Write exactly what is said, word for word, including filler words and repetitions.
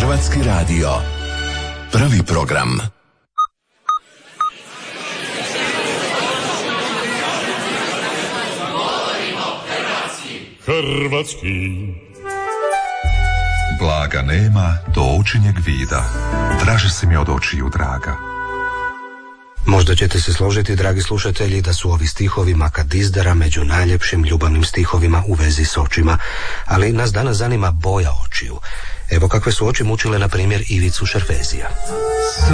Hrvatski radio. Prvi program. Hrvatski. Blaga nema do očinjeg vida, draže si mi od očiju draga. Možda ćete se složiti, dragi slušatelji, da su ovi stihovi Makadizdara među najljepšim ljubavnim stihovima u vezi s očima, ali nas danas zanima boja očiju. Evo kakve su oči mučile, na primjer, Ivicu Šervezija.